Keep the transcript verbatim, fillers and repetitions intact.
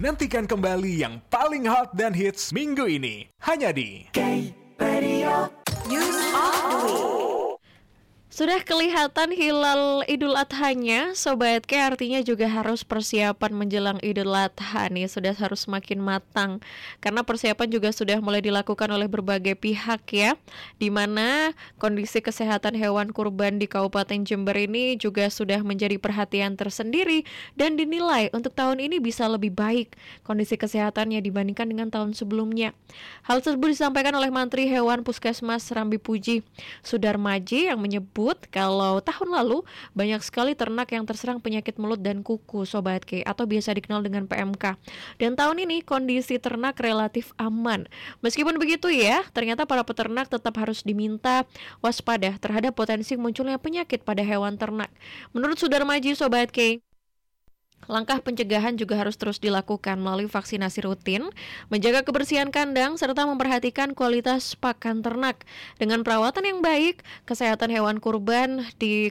Nantikan kembali yang paling hot dan hits minggu ini hanya di K-Radio News of the Week. Sudah kelihatan hilal Idul Adha-nya, Sobat K, artinya juga harus persiapan menjelang Idul Adha nih, sudah harus semakin matang. Karena persiapan juga sudah mulai dilakukan oleh berbagai pihak ya, di mana kondisi kesehatan hewan kurban di Kabupaten Jember ini juga sudah menjadi perhatian tersendiri dan dinilai untuk tahun ini bisa lebih baik kondisi kesehatannya dibandingkan dengan tahun sebelumnya. Hal tersebut disampaikan oleh Mantri Hewan Puskesmas Rambi Puji, Sudarmaji, yang menyebut kalau tahun lalu banyak sekali ternak yang terserang penyakit mulut dan kuku, Sobat K, atau biasa dikenal dengan P M K. Dan tahun ini kondisi ternak relatif aman. Meskipun begitu ya, ternyata para peternak tetap harus diminta waspada terhadap potensi munculnya penyakit pada hewan ternak. Menurut Sudarmaji, Sobat K, langkah pencegahan juga harus terus dilakukan melalui vaksinasi rutin, menjaga kebersihan kandang, serta memperhatikan kualitas pakan ternak. Dengan perawatan yang baik, kesehatan hewan kurban di